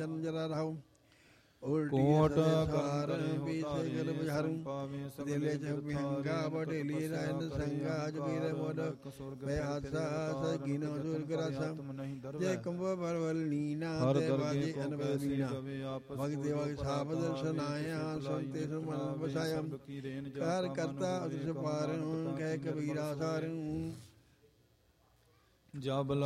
ਜਰਾ ਰਹੋ ਉਲਟੀ ਕੋਟ ਸਾਰ ਪੀਛੇ ਗਲ ਬਝਾਰੂ ਦਿਲੇ ਚ ਪਿਹੰਗਾ ਬਟੇਲੀ ਰਾਇਨ ਸੰਗਾ ਜਬੀਰ ਮੋਦ ਬੈ ਆਸਾ ਸਗਿਨੋ ਦੁਰਗ ਰਸਾ ਜੇ ਕੰਬ ਬਰਵਲ ਨੀਨਾ ਤੇ ਬਾਜੀ ਅਨਬਦ ਨੀਨਾ ਭਗਤੇ ਵਗ ਸਾਬ ਦਰਸ਼ਨਾਇਆ ਸੰਤੇ ਸੁਮਨ ਬਸਾਇਆ ਕਾਰ ਕਰਤਾ ਅਦਿਸ ਪਾਰ ਕਹਿ ਕਬੀਰਾ ਸਾਰੂ ਜਬ